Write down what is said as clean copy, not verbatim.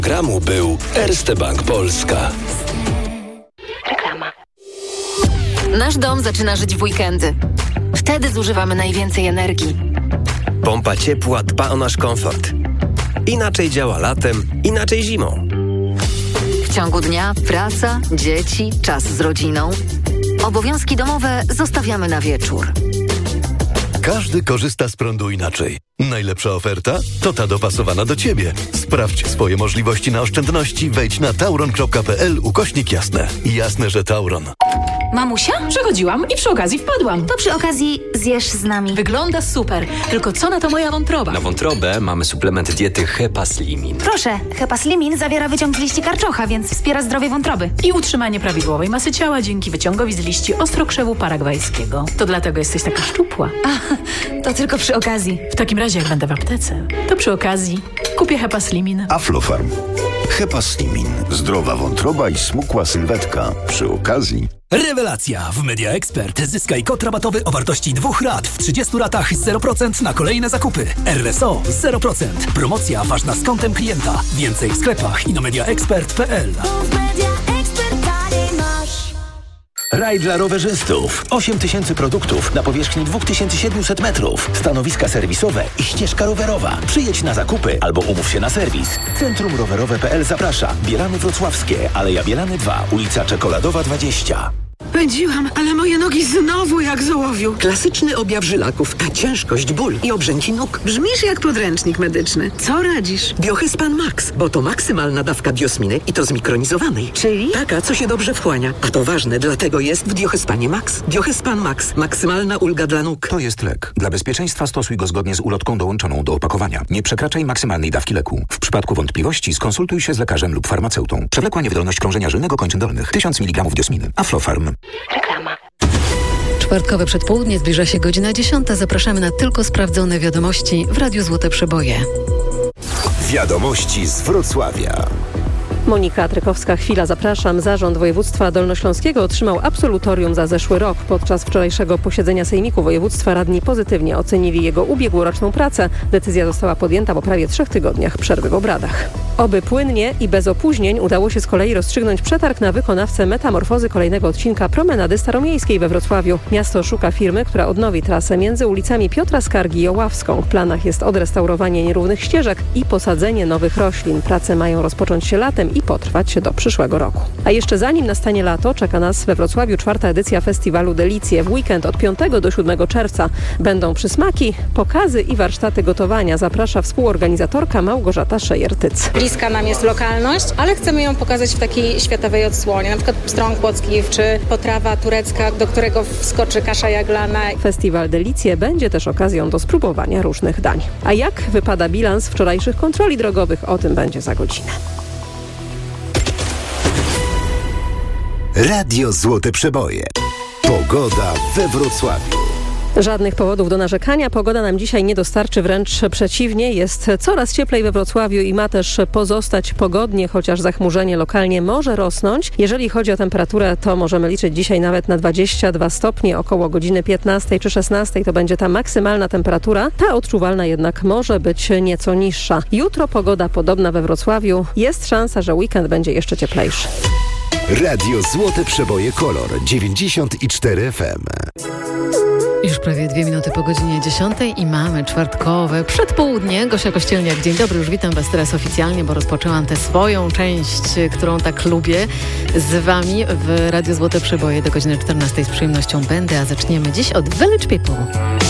Gramu był Erste Bank Polska. Reklama. Nasz dom zaczyna żyć w weekendy. Wtedy zużywamy najwięcej energii. Pompa ciepła dba o nasz komfort. Inaczej działa latem, inaczej zimą. W ciągu dnia praca, dzieci, czas z rodziną. Obowiązki domowe zostawiamy na wieczór. Każdy korzysta z prądu inaczej. Najlepsza oferta to ta dopasowana do Ciebie. Sprawdź swoje możliwości na oszczędności. Wejdź na tauron.pl/jasne. Jasne, że Tauron. Mamusia? Przechodziłam i przy okazji wpadłam. To przy okazji zjesz z nami. Wygląda super. Tylko co na to moja wątroba? Na wątrobę mamy suplement diety Hepaslimin. Proszę, Hepaslimin zawiera wyciąg z liści karczocha, więc wspiera zdrowie wątroby. I utrzymanie prawidłowej masy ciała dzięki wyciągowi z liści ostrokrzewu paragwajskiego. To dlatego jesteś taka szczupła. To tylko przy okazji. W takim razie jak będę w aptece, to przy okazji kupię Hepaslimin. Aflofarm. Hepaslimin. Zdrowa wątroba i smukła sylwetka. Przy okazji... Rewelacja! W Media Expert zyskaj kod rabatowy o wartości 2 rat w 30 ratach 0% na kolejne zakupy. RSO 0%. Promocja ważna z kontem klienta. Więcej w sklepach i na mediaexpert.pl. Raj dla rowerzystów. 8000 produktów na powierzchni 2700 metrów. Stanowiska serwisowe i ścieżka rowerowa. Przyjedź na zakupy albo umów się na serwis. Centrum Rowerowe.pl zaprasza. Bielany Wrocławskie, Aleja Bielany 2, ulica Czekoladowa 20. Pędziłam, ale moje nogi znowu jak z ołowiu. Klasyczny objaw żylaków, ta ciężkość, ból i obrzęki nóg. Brzmisz jak podręcznik medyczny. Co radzisz? Biohyspan Max, bo to maksymalna dawka biosminy i to zmikronizowanej. Czyli? Taka, co się dobrze wchłania. A to ważne, dlatego jest w Biohyspanie Max. Biohyspan Max. Maksymalna ulga dla nóg. To jest lek. Dla bezpieczeństwa stosuj go zgodnie z ulotką dołączoną do opakowania. Nie przekraczaj maksymalnej dawki leku. W przypadku wątpliwości skonsultuj się z lekarzem lub farmaceutą. Przewlekła niewydolność krążenia żylnego kończyn dolnych. 1000 mg diosminy. Aflofarm. Reklama. Czwartkowe przedpołudnie, zbliża się godzina 10. Zapraszamy na tylko sprawdzone wiadomości w Radiu Złote Przeboje. Wiadomości z Wrocławia. Monika Trykowska-Chwila, zapraszam. Zarząd Województwa Dolnośląskiego otrzymał absolutorium za zeszły rok. Podczas wczorajszego posiedzenia Sejmiku Województwa radni pozytywnie ocenili jego ubiegłoroczną pracę. Decyzja została podjęta po prawie 3 tygodniach przerwy w obradach. Oby płynnie i bez opóźnień udało się z kolei rozstrzygnąć przetarg na wykonawcę metamorfozy kolejnego odcinka promenady staromiejskiej we Wrocławiu. Miasto szuka firmy, która odnowi trasę między ulicami Piotra Skargi i Oławską. W planach jest odrestaurowanie nierównych ścieżek i posadzenie nowych roślin. Prace mają rozpocząć się latem i potrwać do przyszłego roku. A jeszcze zanim nastanie lato, czeka nas we Wrocławiu 4. edycja festiwalu Delicje. W weekend od 5 do 7 czerwca będą przysmaki, pokazy i warsztaty gotowania. Zaprasza współorganizatorka Małgorzata Szejer-Tyc. Bliska nam jest lokalność, ale chcemy ją pokazać w takiej światowej odsłonie. Na przykład strąg płocki czy potrawa turecka, do którego wskoczy kasza jaglana. Festiwal Delicje będzie też okazją do spróbowania różnych dań. A jak wypada bilans wczorajszych kontroli drogowych? O tym będzie za godzinę. Radio Złote Przeboje. Pogoda we Wrocławiu. Żadnych powodów do narzekania. Pogoda nam dzisiaj nie dostarczy, wręcz przeciwnie. Jest coraz cieplej we Wrocławiu i ma też pozostać pogodnie, chociaż zachmurzenie lokalnie może rosnąć. Jeżeli chodzi o temperaturę, to możemy liczyć dzisiaj nawet na 22 stopnie. Około godziny 15 czy 16 to będzie ta maksymalna temperatura. Ta odczuwalna jednak może być nieco niższa. Jutro pogoda podobna we Wrocławiu. Jest szansa, że weekend będzie jeszcze cieplejszy. Radio Złote Przeboje Kolor 94 FM. Już prawie 2 minuty po godzinie 10 i mamy czwartkowe przedpołudnie. Gosia Kościelniak, dzień dobry. Już witam Was teraz oficjalnie, bo rozpoczęłam tę swoją część, którą tak lubię, z Wami w Radio Złote Przeboje do godziny 14 z przyjemnością będę, a zaczniemy dziś od Village People.